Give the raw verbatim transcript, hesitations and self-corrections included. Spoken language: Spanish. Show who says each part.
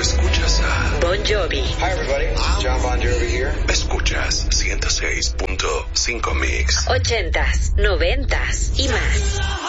Speaker 1: Escuchas a
Speaker 2: Bon Jovi.
Speaker 3: Hi everybody, John Bon Jovi here.
Speaker 1: Escuchas ciento seis punto cinco Mix.
Speaker 2: Ochentas, noventas y más.